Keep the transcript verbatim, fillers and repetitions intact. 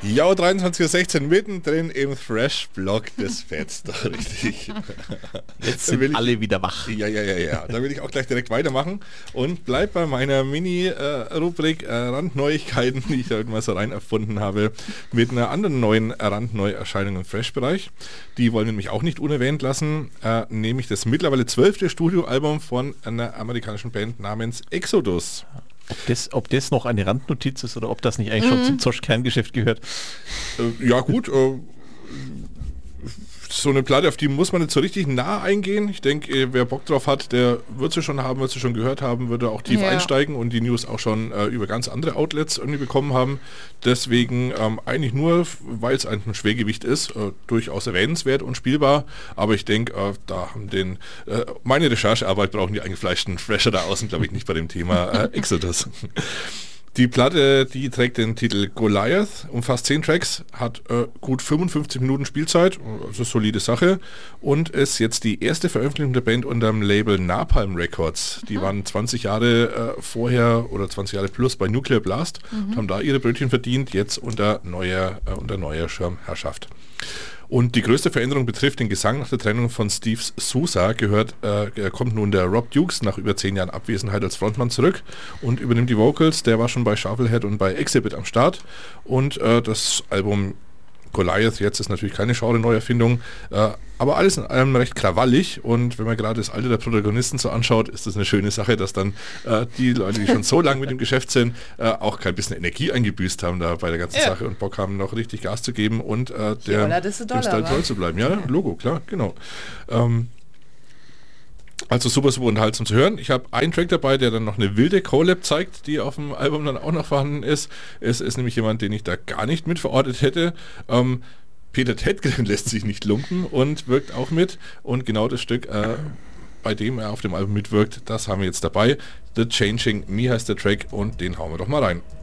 Ja, dreiundzwanzig Uhr sechzehn, mittendrin im Thrash-Block des Fets, da richtig. Jetzt sind ich, alle wieder wach. Ja, ja, ja, ja. Da will ich auch gleich direkt weitermachen und bleib bei meiner Mini-Rubrik äh, Randneuigkeiten, die ich heute mal so rein erfunden habe, mit einer anderen neuen Randneuerscheinung im Thrash-Bereich. Die wollen wir nämlich auch nicht unerwähnt lassen, äh, nämlich das mittlerweile zwölfte Studioalbum von einer amerikanischen Band namens Exodus. Ob das, ob das noch eine Randnotiz ist oder ob das nicht eigentlich mhm. schon zum Zosch-Kerngeschäft gehört? Äh, ja gut, äh, so eine Platte, auf die muss man nicht so richtig nah eingehen. Ich denke, wer Bock drauf hat, der wird sie schon haben, wird sie schon gehört haben, würde auch tief ja. einsteigen und die News auch schon äh, über ganz andere Outlets irgendwie bekommen haben. Deswegen ähm, eigentlich nur, weil es ein Schwergewicht ist, äh, durchaus erwähnenswert und spielbar. Aber ich denke, äh, da haben den äh, meine Recherchearbeit brauchen die eingefleischten Fresher da außen, glaube ich, nicht bei dem Thema äh, Exodus. Die Platte, die trägt den Titel Goliath, umfasst zehn Tracks, hat äh, gut fünfundfünfzig Minuten Spielzeit, also solide Sache, und ist jetzt die erste Veröffentlichung der Band unter dem Label Napalm Records. Die mhm. waren zwanzig Jahre äh, vorher oder zwanzig Jahre plus bei Nuclear Blast, mhm. haben da ihre Brötchen verdient, jetzt unter neuer, äh, unter neuer Schirmherrschaft. Und die größte Veränderung betrifft den Gesang. Nach der Trennung von Steve Sousa gehört, äh, kommt nun der Rob Dukes nach über zehn Jahren Abwesenheit als Frontmann zurück und übernimmt die Vocals. Der war schon bei Shufflehead und bei Exhibit am Start. Und äh, das Album Goliath jetzt ist natürlich keine Genre-Neuerfindung, äh, aber alles in allem recht krawallig, und wenn man gerade das Alter der Protagonisten so anschaut, ist das eine schöne Sache, dass dann äh, die Leute, die schon so lange mit dem Geschäft sind, äh, auch kein bisschen Energie eingebüßt haben da bei der ganzen ja. Sache und Bock haben, noch richtig Gas zu geben und äh, der, ja, dem Style treu zu bleiben. Ja, Logo, klar, genau. Ähm, Also super, super unterhaltsam zu hören. Ich habe einen Track dabei, der dann noch eine wilde Collab zeigt, die auf dem Album dann auch noch vorhanden ist. Es ist nämlich jemand, den ich da gar nicht mit verortet hätte. Ähm, Peter Tätgren lässt sich nicht lumpen und wirkt auch mit. Und genau das Stück, äh, bei dem er auf dem Album mitwirkt, das haben wir jetzt dabei. The Changing Me heißt der Track und den hauen wir doch mal rein.